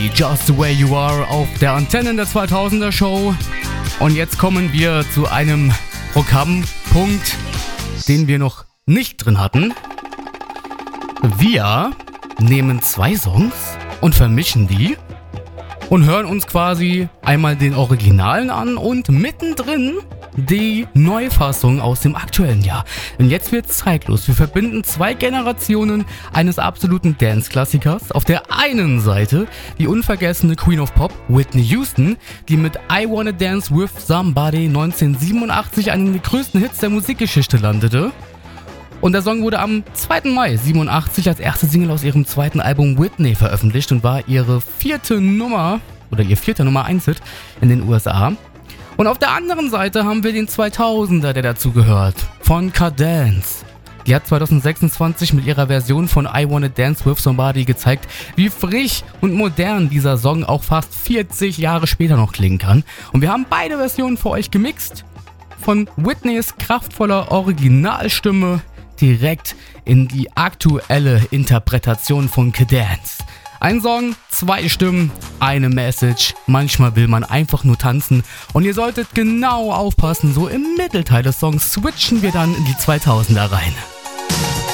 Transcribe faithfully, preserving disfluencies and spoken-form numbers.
Whitney, Just the Way You Are auf der Antenne der zweitausender Show. Und jetzt kommen wir zu einem Programmpunkt, den wir noch nicht drin hatten. Wir nehmen zwei Songs und vermischen die und hören uns quasi einmal den Originalen an und mittendrin die Neufassung aus dem aktuellen Jahr. Und jetzt wird's zeitlos. Wir verbinden zwei Generationen eines absoluten Dance-Klassikers. Auf der einen Seite die unvergessene Queen of Pop, Whitney Houston, die mit I Wanna Dance With Somebody neunzehnhundertsiebenundachtzig einen der größten Hits der Musikgeschichte landete. Und der Song wurde am zweiten Mai siebenundachtzig als erste Single aus ihrem zweiten Album Whitney veröffentlicht und war ihre vierte Nummer oder ihr vierter Nummer eins Hit in den U S A. Und auf der anderen Seite haben wir den zweitausender, der dazu gehört, von Kadence. Die hat zwanzig sechsundzwanzig mit ihrer Version von I Wanna Dance With Somebody gezeigt, wie frisch und modern dieser Song auch fast vierzig Jahre später noch klingen kann. Und wir haben beide Versionen für euch gemixt. Von Whitneys kraftvoller Originalstimme direkt in die aktuelle Interpretation von Kadence. Ein Song, zwei Stimmen, eine Message. Manchmal will man einfach nur tanzen. Und ihr solltet genau aufpassen, so im Mittelteil des Songs switchen wir dann in die zweitausender rein.